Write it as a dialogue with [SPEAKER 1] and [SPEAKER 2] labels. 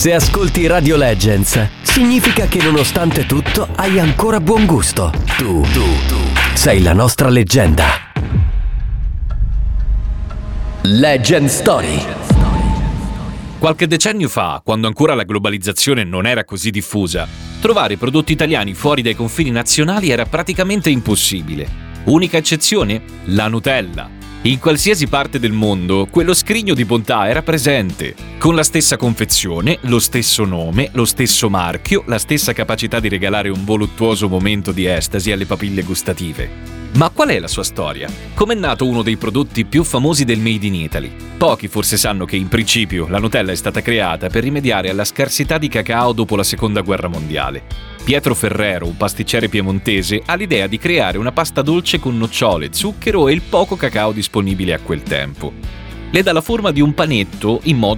[SPEAKER 1] Se ascolti Radio Legends, significa che nonostante tutto hai ancora buon gusto. Tu sei la nostra leggenda. Legend Story.
[SPEAKER 2] Qualche decennio fa, quando ancora la globalizzazione non era così diffusa, trovare prodotti italiani fuori dai confini nazionali era praticamente impossibile. Unica eccezione? La Nutella. In qualsiasi parte del mondo, quello scrigno di bontà era presente, con la stessa confezione, lo stesso nome, lo stesso marchio, la stessa capacità di regalare un voluttuoso momento di estasi alle papille gustative. Ma qual è la sua storia? Com'è nato uno dei prodotti più famosi del Made in Italy? Pochi forse sanno che in principio la Nutella è stata creata per rimediare alla scarsità di cacao dopo la Seconda Guerra Mondiale. Pietro Ferrero, un pasticcere piemontese, ha l'idea di creare una pasta dolce con nocciole, zucchero e il poco cacao disponibile a quel tempo. Le dà la forma di un panetto in modo